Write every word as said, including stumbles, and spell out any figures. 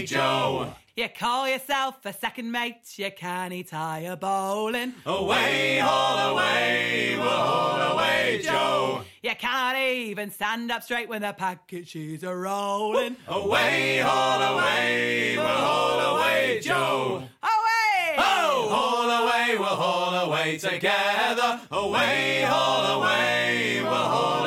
away, Joe. You call yourself a second mate, you can't tie a bowling. Away, haul away, we'll haul away, Joe. You can't even stand up straight when the packet shoes are rolling. Away, haul away, we'll haul away, Joe. Away! Oh, haul away, we'll haul away together. Away, haul away, we'll haul